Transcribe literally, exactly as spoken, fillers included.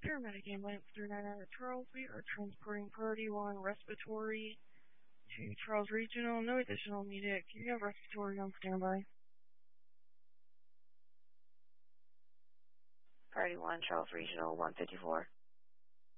Paramedic Ambulance three nine nine at Charles. We are transporting Priority one Respiratory to Charles Regional. No additional immediate. You have Respiratory on standby. Priority one, Charles Regional, one fifty-four.